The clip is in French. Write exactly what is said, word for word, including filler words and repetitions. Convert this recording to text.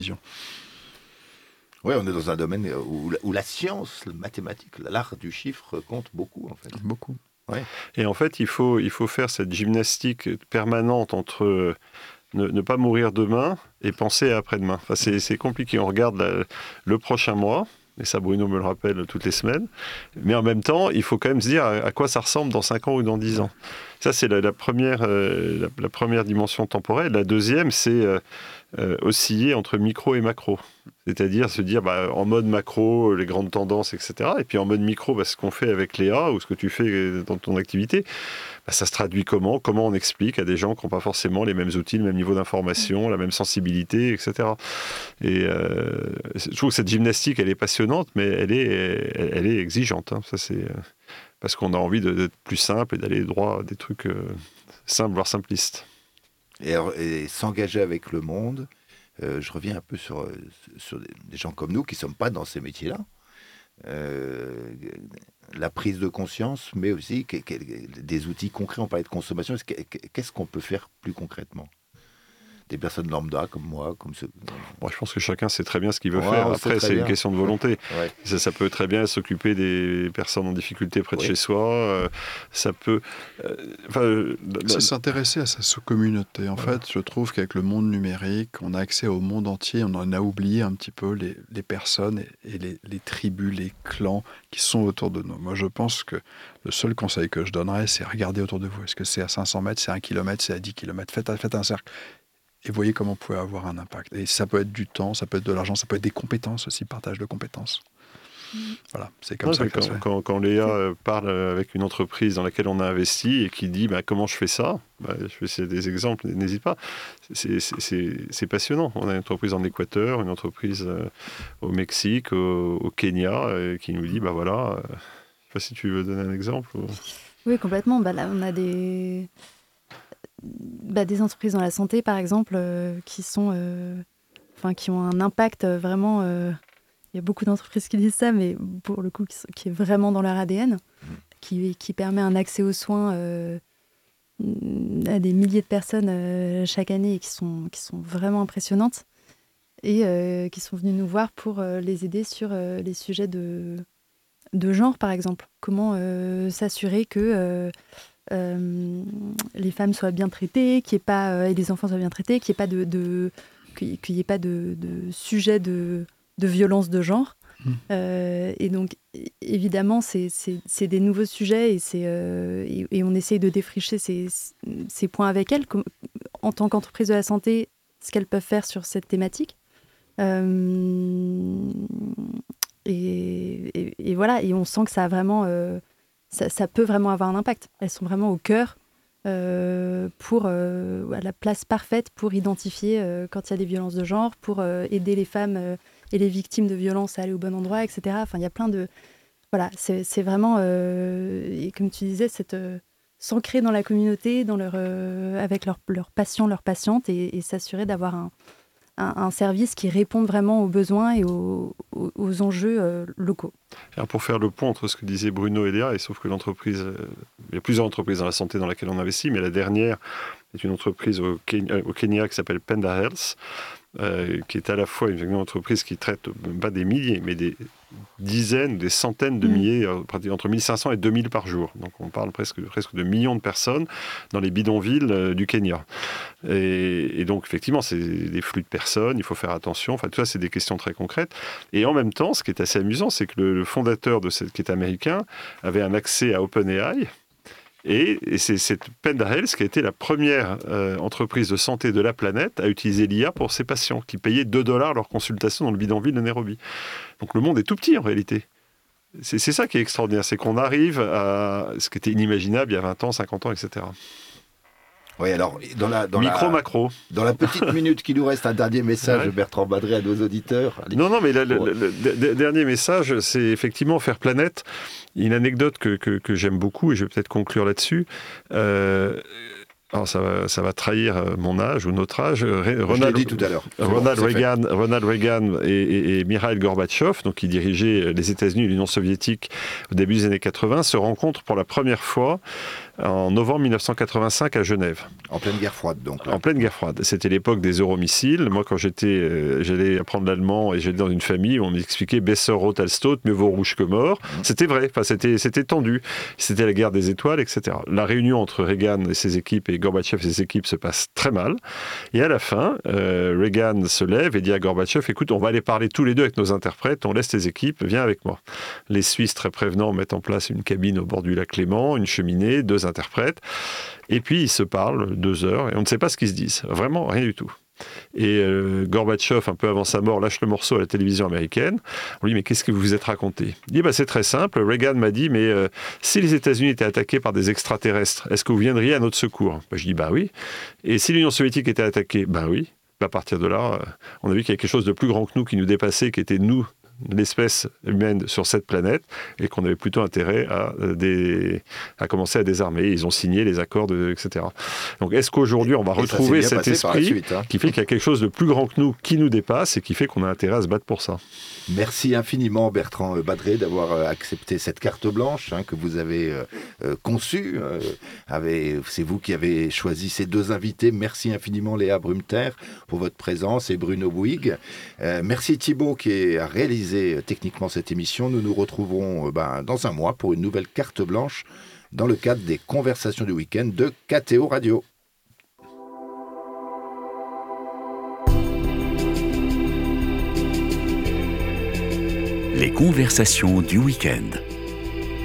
Oui, on est dans un domaine où, où la science, la mathématique, l'art du chiffre compte beaucoup, en fait. Beaucoup. Ouais. Et en fait, il faut, il faut faire cette gymnastique permanente entre euh, ne, ne pas mourir demain et penser à après-demain. Enfin, c'est, c'est compliqué. On regarde la, le prochain mois, et ça, Bruno me le rappelle toutes les semaines, mais en même temps, il faut quand même se dire à, à quoi ça ressemble dans cinq ans ou dans dix ans. Ça, c'est la, la, première, euh, la, la première dimension temporelle. La deuxième, c'est euh, euh, osciller entre micro et macro. C'est-à-dire se dire, bah, en mode macro, les grandes tendances, et cetera. Et puis en mode micro, bah, ce qu'on fait avec Léa ou ce que tu fais dans ton activité, bah, ça se traduit comment ? Comment on explique à des gens qui n'ont pas forcément les mêmes outils, le même niveau d'information, la même sensibilité, et cetera. Et euh, je trouve que cette gymnastique, elle est passionnante, mais elle est, elle, elle est exigeante. Hein. Ça, c'est parce qu'on a envie de, d'être plus simple et d'aller droit à des trucs euh, simples, voire simplistes. Et, et s'engager avec le monde. Euh, je reviens un peu sur, sur des gens comme nous qui ne sommes pas dans ces métiers-là. Euh, la prise de conscience, mais aussi que, que, des outils concrets. On parlait de consommation. Qu'est-ce qu'on peut faire plus concrètement ? Des personnes lambda comme moi, comme ceux... Bon, je pense que chacun sait très bien ce qu'il veut ouais, faire. Après, c'est bien. une question de volonté. Ouais. Ça, ça peut très bien s'occuper des personnes en difficulté près de ouais. chez soi. Euh, ça peut... Euh, enfin, c'est s'intéresser à sa sous-communauté. En ouais. fait, je trouve qu'avec le monde numérique, on a accès au monde entier. On en a oublié un petit peu les, les personnes et, et les, les tribus, les clans qui sont autour de nous. Moi, je pense que le seul conseil que je donnerais, c'est regarder autour de vous. Est-ce que c'est à cinq cents mètres, c'est à un kilomètre, c'est à dix kilomètres ? Faites, faites un cercle. Et voyez comment vous pouvez avoir un impact. Et ça peut être du temps, ça peut être de l'argent, ça peut être des compétences aussi, partage de compétences. Mmh. Voilà, c'est comme non, ça que quand, ça se fait. Quand, quand Léa parle avec une entreprise dans laquelle on a investi et qui dit bah, comment je fais ça, bah, je vais essayer des exemples, n'hésite pas. C'est, c'est, c'est, c'est passionnant. On a une entreprise en Équateur, une entreprise euh, au Mexique, au, au Kenya, euh, qui nous dit bah voilà, euh, je ne sais pas si tu veux donner un exemple. Ou... Oui, complètement. Bah, là, on a des... Bah, des entreprises dans la santé, par exemple, euh, qui, sont, euh, qui ont un impact vraiment... Euh, il y a beaucoup d'entreprises qui disent ça, mais pour le coup, qui, qui est vraiment dans leur A D N, qui, qui permet un accès aux soins euh, à des milliers de personnes euh, chaque année et qui sont, qui sont vraiment impressionnantes et euh, qui sont venues nous voir pour euh, les aider sur euh, les sujets de, de genre, par exemple. Comment euh, s'assurer que... Euh, Euh, les femmes soient bien traitées, qu'il y ait pas, euh, et les enfants soient bien traités, qu'il n'y ait pas de, de, qu'il, qu'il y ait pas de, de sujet de, de violence de genre. Mmh. Euh, et donc, évidemment, c'est, c'est, c'est des nouveaux sujets et, c'est, euh, et, et on essaye de défricher ces, ces points avec elles, comme, en tant qu'entreprise de la santé, ce qu'elles peuvent faire sur cette thématique. Euh, et, et, et voilà, et on sent que ça a vraiment... Euh, Ça, ça peut vraiment avoir un impact. Elles sont vraiment au cœur, euh, pour, euh, à la place parfaite pour identifier euh, quand il y a des violences de genre, pour euh, aider les femmes euh, et les victimes de violences à aller au bon endroit, et cetera. Enfin, il y a plein de... Voilà, c'est, c'est vraiment... Euh, et comme tu disais, c'est euh, s'ancrer dans la communauté, dans leur, euh, avec leurs leur patients, leurs patientes, et, et s'assurer d'avoir un, un, un service qui réponde vraiment aux besoins et aux, aux, aux enjeux euh, locaux. Alors pour faire le pont entre ce que disaient Bruno et Léa, et sauf que l'entreprise, euh, il y a plusieurs entreprises dans la santé dans laquelle on investit, mais la dernière est une entreprise au Kenya, au Kenya qui s'appelle Penda Health, euh, qui est à la fois une, une entreprise qui traite pas des milliers, mais des dizaines, des centaines de milliers, mmh. entre mille cinq cents et deux mille par jour. Donc on parle presque, presque de millions de personnes dans les bidonvilles euh, du Kenya. Et, et donc effectivement, c'est des flux de personnes, il faut faire attention. Enfin, tout ça, c'est des questions très concrètes. Et en même temps, ce qui est assez amusant, c'est que le, le fondateur de cette, qui est américain avait un accès à OpenAI. Et, et c'est cette Penda Health qui a été la première euh, entreprise de santé de la planète à utiliser l'I A pour ses patients, qui payaient deux dollars leur consultation dans le bidonville de Nairobi. Donc le monde est tout petit en réalité. C'est, c'est ça qui est extraordinaire, c'est qu'on arrive à ce qui était inimaginable il y a vingt ans, cinquante ans, et cetera. Oui, alors, dans la, dans Micro, la, macro. Dans la petite minute qui nous reste, un dernier message, ouais. Bertrand Badré, à nos auditeurs. Allez. Non, non, mais la, le, le, le, le dernier message, c'est effectivement faire planète. Une anecdote que, que, que j'aime beaucoup, et je vais peut-être conclure là-dessus. Euh, alors, ça va, ça va trahir mon âge ou notre âge. Ronald, je l'ai dit tout à l'heure. Ronald, bon, Reagan, Ronald Reagan et, et, et Mikhail Gorbatchev, donc, qui dirigeaient les États-Unis et l'Union soviétique au début des années quatre-vingts, se rencontrent pour la première fois en novembre mille neuf cent quatre-vingt-cinq à Genève. En pleine guerre froide, donc. Là. En pleine guerre froide. C'était l'époque des euromissiles. Moi, quand j'étais, euh, j'allais apprendre l'allemand et j'étais dans une famille où on m'expliquait « Besser rot als tot, mieux vaut rouge que mort mmh. ». C'était vrai, enfin, c'était, c'était tendu. C'était la guerre des étoiles, et cetera. La réunion entre Reagan et ses équipes et Gorbatchev et ses équipes se passe très mal. Et à la fin, euh, Reagan se lève et dit à Gorbatchev « Écoute, on va aller parler tous les deux avec nos interprètes, on laisse tes équipes, viens avec moi ». Les Suisses, très prévenants, mettent en place une cabine au bord du lac Léman, une cheminée, deux interprètes. Et puis, ils se parlent deux heures et on ne sait pas ce qu'ils se disent. Vraiment, rien du tout. Et euh, Gorbatchev, un peu avant sa mort, lâche le morceau à la télévision américaine. On lui dit « Mais qu'est-ce que vous vous êtes raconté ?» Il dit bah, « C'est très simple. Reagan m'a dit « Mais euh, si les États-Unis étaient attaqués par des extraterrestres, est-ce que vous viendriez à notre secours ?» bah, Je dis « Bah oui. » Et si l'Union soviétique était attaquée ? Bah oui. À partir de là, on a vu qu'il y avait quelque chose de plus grand que nous qui nous dépassait, qui était nous, l'espèce humaine sur cette planète, et qu'on avait plutôt intérêt à, des, à commencer à désarmer. Ils ont signé les accords, de, et cetera. Donc est-ce qu'aujourd'hui on va et retrouver cet esprit suite, hein. qui fait qu'il y a quelque chose de plus grand que nous, qui nous dépasse, et qui fait qu'on a intérêt à se battre pour ça. Merci infiniment Bertrand Badré d'avoir accepté cette carte blanche hein, que vous avez euh, conçue. Euh, avec, c'est vous qui avez choisi ces deux invités. Merci infiniment Léa Brumter pour votre présence et Bruno Bouygues. Euh, merci Thibaut qui a réalisé techniquement cette émission. Nous nous retrouverons euh, ben, dans un mois pour une nouvelle carte blanche dans le cadre des conversations du week-end de K T O Radio. Les conversations du week-end.